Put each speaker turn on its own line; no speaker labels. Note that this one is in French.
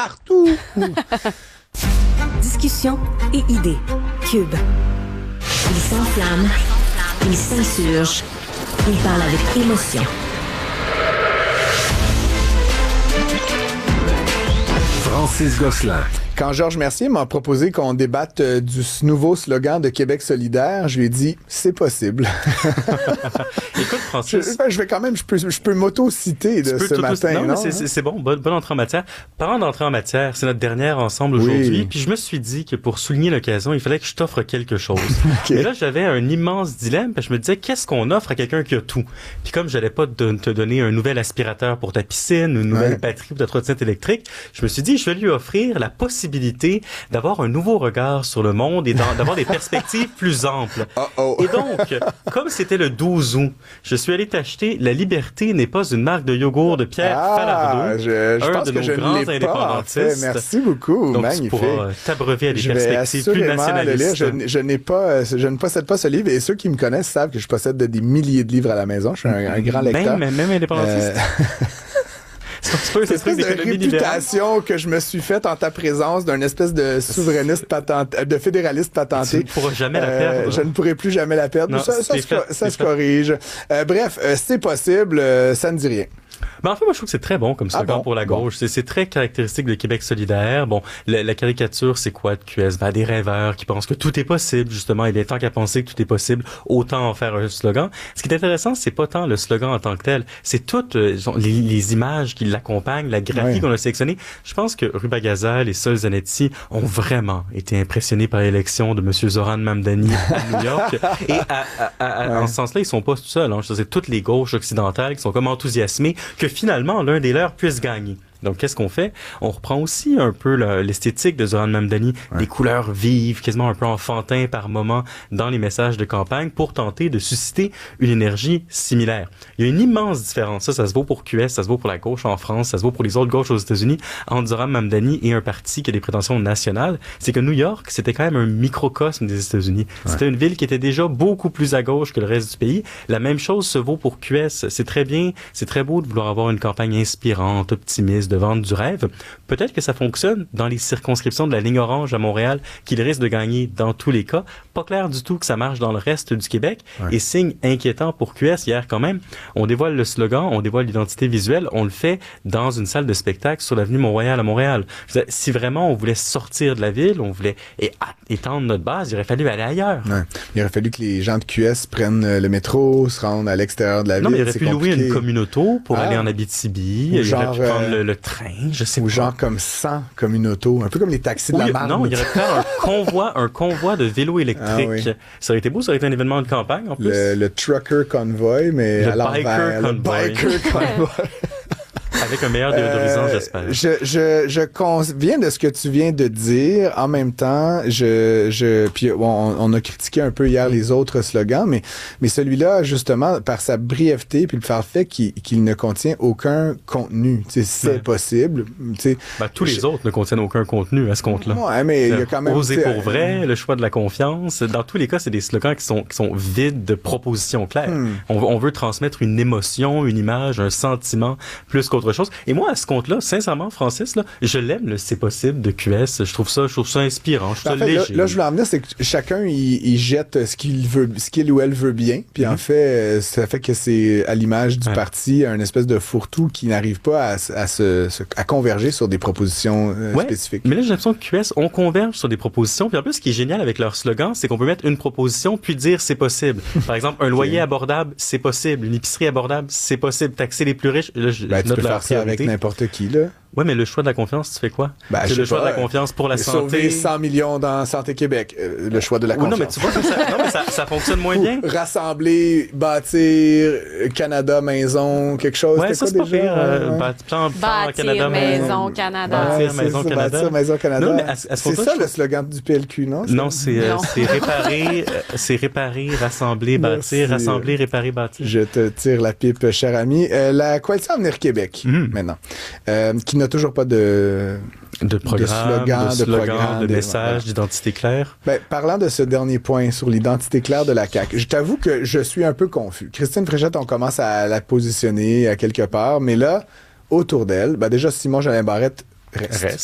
partout.
Discussion et idées. Cube. Il s'enflamme, il s'insurge, il parle avec émotion.
Francis Gosselin.
Quand Georges Mercier m'a proposé qu'on débatte du nouveau slogan de Québec solidaire, je lui ai dit « c'est possible ».
Écoute, Francis...
Je vais quand même, je peux m'auto-citer de ce matin, non?
C'est bon, bonne entrée en matière. Parlant d'entrée en matière, c'est notre dernière ensemble aujourd'hui, puis je me suis dit que pour souligner l'occasion, il fallait que je t'offre quelque chose. Okay. Et là, j'avais un immense dilemme, parce que je me disais, qu'est-ce qu'on offre à quelqu'un qui a tout? Puis comme j'allais pas te donner un nouvel aspirateur pour ta piscine, une nouvelle batterie pour ta trottinette électrique, je me suis dit, je vais lui offrir la possibilité d'avoir un nouveau regard sur le monde et d'avoir des perspectives plus amples. Et donc, comme c'était le 12 août, je suis allé t'acheter La liberté n'est pas une marque de yogourt de Pierre Falardeau,
je
un
pense
de
que
nos
je
grands
ne l'ai
indépendantistes.
Pas. Merci beaucoup,
donc,
magnifique.
Tu pourras t'abreuver à des perspectives plus nationalistes.
Je ne possède pas ce livre et ceux qui me connaissent savent que je possède des milliers de livres à la maison. Je suis un grand lecteur.
Même indépendantiste.
C'est une espèce de réputation que je me suis faite en ta présence d'un espèce de souverainiste patenté, de fédéraliste patenté.
Tu ne pourras jamais la perdre.
Je ne pourrai plus jamais la perdre. Non, ça se corrige. Bref, c'est possible, ça ne dit rien.
Ben en fait, moi, je trouve que c'est très bon comme slogan pour la gauche. C'est très caractéristique de Québec solidaire. Bon, la caricature, c'est quoi de QS? Ben, des rêveurs qui pensent que tout est possible, justement. Et bien, tant qu'à penser que tout est possible, autant en faire un slogan. Ce qui est intéressant, c'est pas tant le slogan en tant que tel, c'est toutes les images qui l'accompagnent, la graphie qu'on a sélectionnée. Je pense que Rubagazal et Sol Zanetti ont vraiment été impressionnés par l'élection de M. Zoran Mamdani à New York. Et en ce sens-là, ils sont pas tout seuls. Hein. C'est toutes les gauches occidentales qui sont comme enthousiasmées que finalement, l'un des leurs puisse gagner. Donc, qu'est-ce qu'on fait? On reprend aussi un peu l'esthétique de Zoran Mamdani, des couleurs vives, quasiment un peu enfantin par moment dans les messages de campagne pour tenter de susciter une énergie similaire. Il y a une immense différence. Ça se vaut pour QS, ça se vaut pour la gauche en France, ça se vaut pour les autres gauches aux États-Unis, entre Zoran Mamdani et un parti qui a des prétentions nationales. C'est que New York, c'était quand même un microcosme des États-Unis. C'était une ville qui était déjà beaucoup plus à gauche que le reste du pays. La même chose se vaut pour QS. C'est très bien, c'est très beau de vouloir avoir une campagne inspirante, optimiste, de vendre du rêve. Peut-être que ça fonctionne dans les circonscriptions de la ligne orange à Montréal, qu'il risque de gagner dans tous les cas. Pas clair du tout que ça marche dans le reste du Québec. Et signe inquiétant pour QS, hier quand même, on dévoile le slogan, on dévoile l'identité visuelle, on le fait dans une salle de spectacle sur l'avenue Mont-Royal à Montréal. Si vraiment on voulait sortir de la ville, on voulait étendre notre base, il aurait fallu aller ailleurs. Ouais.
Il aurait fallu que les gens de QS prennent le métro, se rendent à l'extérieur de la ville.
Non, mais il aurait pu louer une communauto pour aller en Abitibi. Il aurait pu prendre le train, je sais pas.
Ou genre comme 100 communautos, un peu comme les taxis de la Marne.
Non, il aurait pu faire un convoi de vélos électriques. Ça aurait été beau, ça aurait été un événement de campagne en plus.
Le trucker convoy, mais à l'envers. Le biker convoy.
Avec un meilleur d'horizon, j'espère.
Je conviens de ce que tu viens de dire. En même temps, puis on a critiqué un peu hier les autres slogans, mais celui-là, justement, par sa brièveté puis le fait qu'il ne contient aucun contenu. C'est possible.
Tous les autres ne contiennent aucun contenu à ce compte-là.
Ouais, mais il y a quand même...
Oser pour vrai, le choix de la confiance. Dans tous les cas, c'est des slogans qui sont vides de propositions claires. On veut transmettre une émotion, une image, un sentiment, plus qu'autre chose. Et moi, à ce compte-là, sincèrement, Francis, là, je l'aime, c'est possible de QS. Je trouve ça inspirant. Je trouve ça léger.
Là, je voulais en venir, c'est que chacun, il jette ce qu'il ou elle veut bien. Puis en fait, ça fait que c'est à l'image du parti, un espèce de fourre-tout qui n'arrive pas à converger sur des propositions spécifiques.
Mais là, j'ai l'impression que QS, on converge sur des propositions. Puis en plus, ce qui est génial avec leur slogan, c'est qu'on peut mettre une proposition puis dire c'est possible. Par exemple, un loyer abordable, c'est possible. Une épicerie abordable, c'est possible. Taxer les plus riches. Là,
tu peux faire ça avec n'importe qui, là.
Oui, mais le choix de la confiance, tu fais quoi? C'est le choix de la confiance pour la santé.
Sauver 100 millions dans Santé Québec. Le choix de la confiance.
Non, mais tu vois, ça fonctionne moins bien.
Rassembler, bâtir, Canada Maison, quelque chose.
Ouais, ça, c'est pas pire. Bâtir
Canada Maison Canada.
Bâtir Maison Canada.
Bâtir Maison Canada.
Non, mais
c'est ça le slogan du PLQ, non?
Non, c'est réparer, rassembler, bâtir, rassembler, réparer, bâtir.
Je te tire la pipe, cher ami. La Coalition Avenir Québec, maintenant, qui n'a toujours pas de
programme, de message, d'identité claire.
Parlant de ce dernier point sur l'identité claire de la CAQ, je t'avoue que je suis un peu confus. Christine Fréchette, on commence à la positionner à quelque part, mais là, autour d'elle, déjà Simon Jolin Barrette reste.